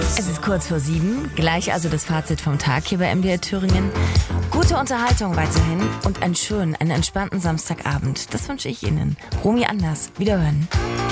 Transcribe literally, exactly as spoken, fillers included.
Es ist kurz vor sieben, gleich also das Fazit vom Tag hier bei M D R Thüringen. Gute Unterhaltung weiterhin und einen schönen, einen entspannten Samstagabend. Das wünsche ich Ihnen. Romy Anders, wiederhören.